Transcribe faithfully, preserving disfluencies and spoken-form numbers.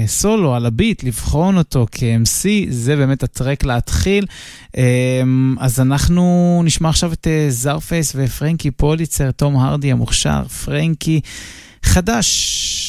סולו, על הביט, לבחון אותו כ-אם סי, זה באמת הטרק להתחיל. אז אנחנו נשמע עכשיו את זארפייס ופרנקי פוליצר, תום הרדי המוכשר, פרנקי חדש.